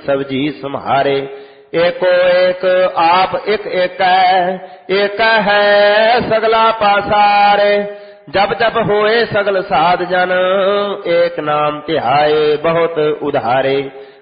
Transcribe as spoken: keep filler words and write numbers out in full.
सब जी सम्हारे। एको एक आप एक एक एक है सगला पासारे। जब जब होए सगल साध जन एक नाम तिहाए बहुत उधारे।